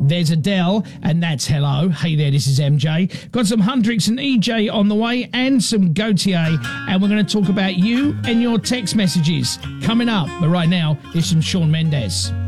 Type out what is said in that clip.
There's Adele, and that's hello. Hey there, this is MJ. Got some Hundrix and EJ on the way, and some Gautier, and we're going to talk about you and your text messages coming up. But right now, here's some Shawn Mendes.